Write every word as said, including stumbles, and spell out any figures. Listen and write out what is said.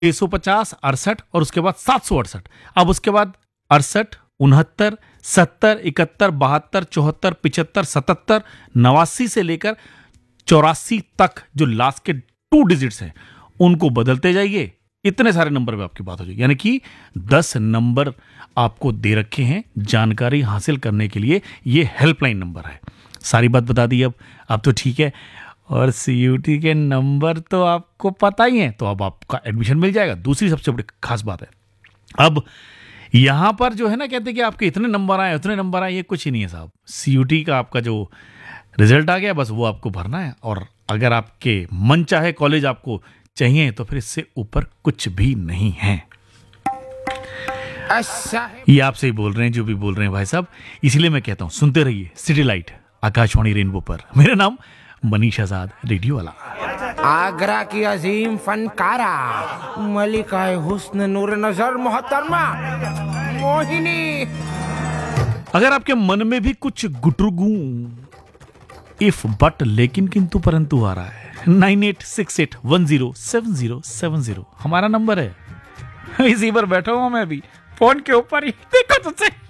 छह सौ पचास, अड़सठ और उसके बाद सात सौ अड़सठ। अब उसके बाद अड़सठ, उनहत्तर, सत्तर, इकहत्तर, बहत्तर, चौहत्तर, पिचहत्तर, सतहत्तर, नवासी से लेकर चौरासी तक जो लास्ट के टू डिजिट्स हैं उनको बदलते जाइए। इतने सारे नंबर पे आपकी बात हो जाएगी। यानी कि दस नंबर आपको दे रखे हैं जानकारी हासिल करने के लिए। ये हेल्पलाइन नंबर है। सारी बात बता दी अब अब तो ठीक है। और सीयूटी के नंबर तो आपको पता ही है, तो अब आपका एडमिशन मिल जाएगा। दूसरी सबसे बड़ी खास बात है, अब यहां पर जो है ना, कहते हैं कि आपके इतने नंबर आए उतने नंबर आए, ये कुछ ही नहीं है साहब। सीयूटी का आपका जो रिजल्ट आ गया, बस वो आपको भरना है। और अगर आपके मन चाहे कॉलेज आपको चाहिए तो फिर इससे ऊपर कुछ भी नहीं है। अच्छा ये आपसे ही बोल रहे हैं जो भी बोल रहे हैं भाई साहब। इसलिए मैं कहता हूं सुनते रहिए सिटी लाइट आकाशवाणी रेनबो पर। मेरा नाम मनीष आजाद, रेडियो वाला। आगरा की अजीम फनकारा मलिका हुस्न नूर नजर मोहतरमा मोहिनी। अगर आपके मन में भी कुछ गुटरुगू, इफ बट लेकिन किंतु परंतु आ रहा है, nine eight six eight one zero seven zero seven zero हमारा नंबर है। इसी पर बैठा हूं मैं भी फोन के ऊपर ही। देखो तुझसे